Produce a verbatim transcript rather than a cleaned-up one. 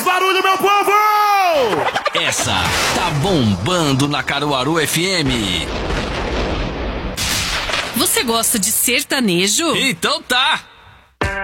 mais barulho, meu povo! Essa tá bombando na Caruaru F M. Você gosta de sertanejo? Então tá!